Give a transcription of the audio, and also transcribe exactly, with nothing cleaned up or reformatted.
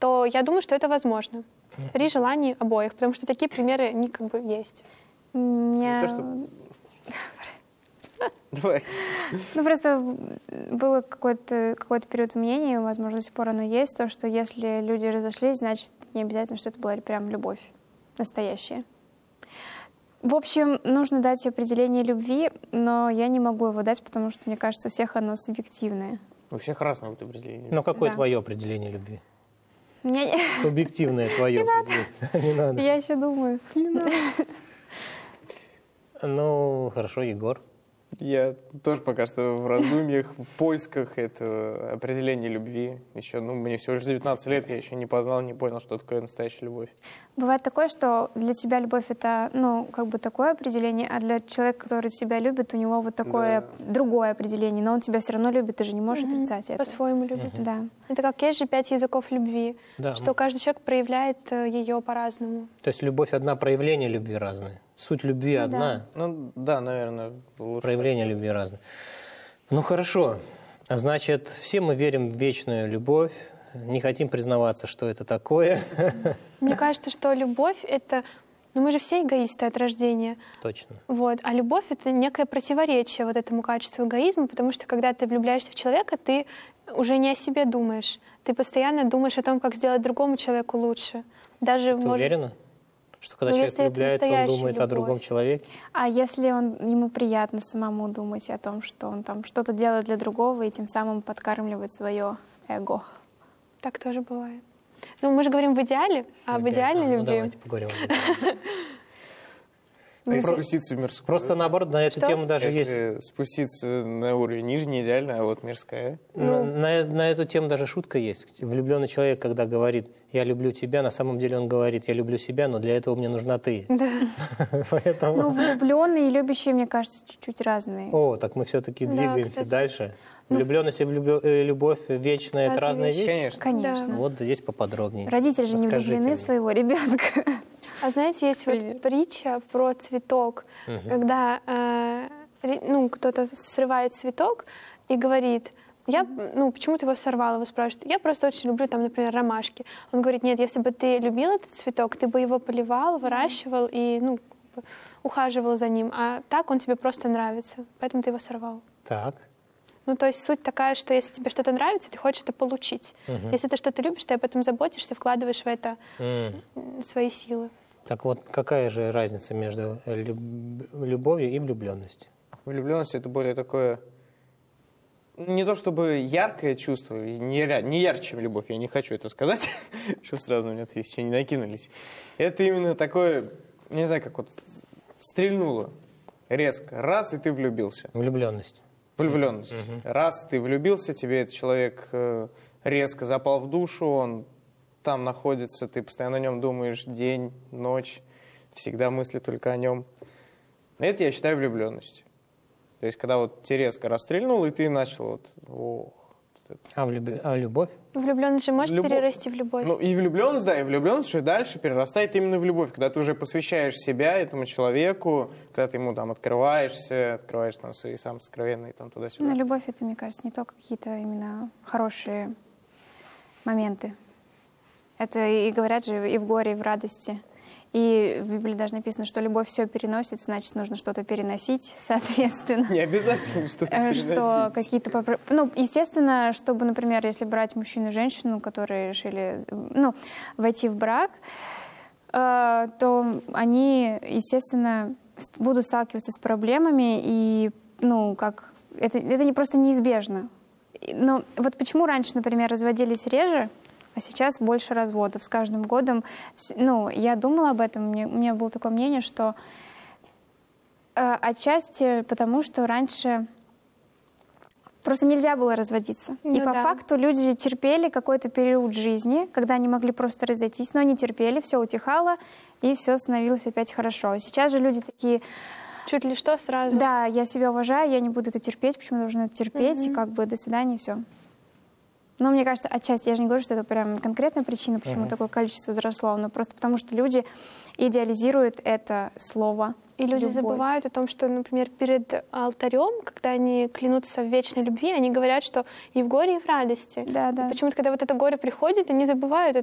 то я думаю, что это возможно при желании обоих, потому что такие примеры, они как бы есть. Меня... Не то, что... Давай. Ну, просто было какой-то какой-то период мнения, возможно, до сих пор оно есть, то, что если люди разошлись, значит, не обязательно, что это была прям любовь настоящая. В общем, нужно дать определение любви, но я не могу его дать, потому что, мне кажется, у всех оно субъективное. У всех разное будет определение. Но какое Да. твое определение любви? Мне... Субъективное твое определение. Не надо. Я еще думаю. Ну, хорошо, Егор. Я тоже пока что в раздумьях, в поисках этого определения любви. Еще, ну, мне всего лишь девятнадцать лет, я еще не познал, не понял, что такое настоящая любовь. Бывает такое, что для тебя любовь — это, ну, как бы такое определение, а для человека, который тебя любит, у него вот такое Да. другое определение, но он тебя все равно любит, ты же не можешь Мгм. отрицать это. По-своему любит. Да. Это как есть же пять языков любви, Да. что каждый человек проявляет э, ее по-разному. То есть любовь одна, проявление любви разное. Суть любви одна, Ну, да, наверное, лучше. проявление любви разное. Ну, хорошо. Значит, все мы верим в вечную любовь, не хотим признаваться, что это такое. Мне кажется, что любовь — это... Ну, мы же все эгоисты от рождения. Точно. Вот. А любовь — это некое противоречие вот этому качеству эгоизма, потому что когда ты влюбляешься в человека, ты уже не о себе думаешь. Ты постоянно думаешь о том, как сделать другому человеку лучше. Даже, Ты может... уверена? Что когда Ну, человек если это влюбляется, он настоящая думает о любовь. другом человеке? А если он, ему приятно самому думать о том, что он там что-то делает для другого и тем самым подкармливает свое эго? Так тоже бывает. Ну, мы же говорим в идеале, а в идеальной А, ну, любви... давайте поговорим об этом. А если спуститься в мирскую? Просто наоборот, на эту Что? тему даже есть... Если спуститься на уровень ниже, не идеально, а вот мирская. На, на- на эту тему даже шутка есть. Влюбленный человек, когда говорит «я люблю тебя», на самом деле он говорит «я люблю себя, но для этого мне нужна ты». Да. Поэтому... Ну, влюбленные и любящие, мне кажется, чуть-чуть разные. О, так мы все-таки Да, двигаемся кстати. дальше. Влюбленность и влюбё- э, любовь вечная — это Разные разные вещи. вещи? Конечно. Конечно. Да. Вот здесь поподробнее. Родители же не Расскажите влюблены мне. в своего ребенка. А знаете, есть вот притча про цветок, Мгм. когда э, ре- ну, кто-то срывает цветок и говорит: я, ну, почему ты его сорвал? Его спрашивают. Я просто очень люблю, там, например, ромашки. Он говорит: нет, если бы ты любил этот цветок, ты бы его поливал, выращивал и, ну, как бы ухаживал за ним. А так он тебе просто нравится, поэтому ты его сорвал. Так. Ну, то есть суть такая, что если тебе что-то нравится, ты хочешь это получить. Мгм. Если ты что-то любишь, ты об этом заботишься, вкладываешь в это М. м, свои силы. Так вот, какая же разница между э, люб- любовью и влюбленностью? Влюбленность — это более такое... Не то чтобы яркое чувство, и не, ря- не ярче, чем любовь, я не хочу это сказать, чтобы сразу на меня еще не накинулись. Это именно такое, не знаю, как вот стрельнуло резко, раз, и ты влюбился. Влюбленность. Влюбленность. Раз ты влюбился, тебе этот человек э, резко запал в душу, он там находится, ты постоянно о нем думаешь день, ночь, всегда мысли только о нем. Это я считаю влюбленностью. То есть, когда вот тебе резко расстрельнул, и ты начал вот, ох. А, влюб- а любовь? Влюбленность же может Любовь. перерасти в любовь. Ну, и влюбленность, да, и влюбленность уже дальше перерастает именно в любовь, когда ты уже посвящаешь себя этому человеку, когда ты ему там открываешься, открываешь там свои самые сокровенные там туда-сюда. Но любовь — это, мне кажется, не только какие-то именно хорошие моменты. Это и говорят же и в горе, и в радости. И в Библии даже написано, что любовь все переносит, значит, нужно что-то переносить, соответственно. Не обязательно что-то Э, переносить. Что какие-то... попро- Ну, естественно, чтобы, например, если брать мужчину и женщину, которые решили, ну, войти в брак, э, то они, естественно, с- будут сталкиваться с проблемами, и, ну, как... Это, это не просто неизбежно. И- Но вот почему раньше, например, разводились реже, а сейчас больше разводов. С каждым годом, вс- ну, я думала об этом, мне, у меня было такое мнение, что э, отчасти потому, что раньше просто нельзя было разводиться. Ну И по да. факту люди терпели какой-то период жизни, когда они могли просто разойтись, но они терпели, все утихало, и все становилось опять хорошо. Сейчас же люди такие: Чуть ли что сразу. да, я себя уважаю, я не буду это терпеть, почему я должна это терпеть, Мгм. и как бы до свидания, все. Но мне кажется, отчасти, я же не говорю, что это прям конкретная причина, почему Мгм. такое количество возросло, но просто потому, что люди идеализируют это слово. И люди любовь. забывают о том, что, например, перед алтарем, когда они клянутся в вечной любви, они говорят, что и в горе, и в радости. Да, да. И почему-то, когда вот это горе приходит, они забывают